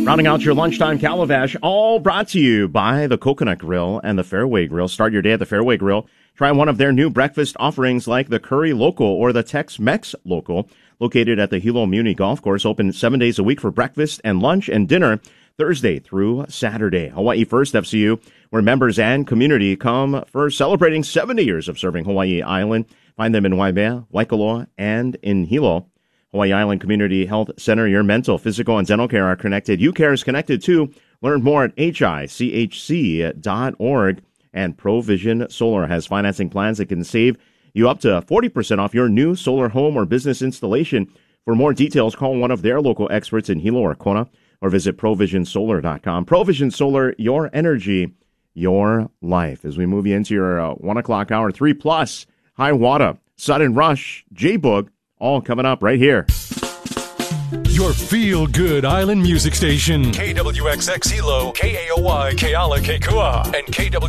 Rounding out your lunchtime calabash, all brought to you by the Coconut Grill and the Fairway Grill. Start your day at the Fairway Grill. Try one of their new breakfast offerings like the Curry Local or the Tex-Mex Local, located at the Hilo Muni Golf Course, open 7 days a week for breakfast and lunch and dinner, Thursday through Saturday. Hawaii First FCU, where members and community come for celebrating 70 years of serving Hawaii Island. Find them in Waimea, Waikoloa, and in Hilo. Hawaii Island Community Health Center, your mental, physical, and dental care are connected. UCare is connected too. Learn more at hichc.org. And ProVision Solar has financing plans that can save you up to 40% off your new solar home or business installation. For more details, call one of their local experts in Hilo or Kona or visit provisionsolar.com. ProVision Solar, your energy, your life. As we move you into your 1 o'clock hour, 3+, High Wada, Sudden Rush, J-Boog, all coming up right here. Your feel-good island music station. KWXX Hilo, KAOY, Keala, Kekua, and KW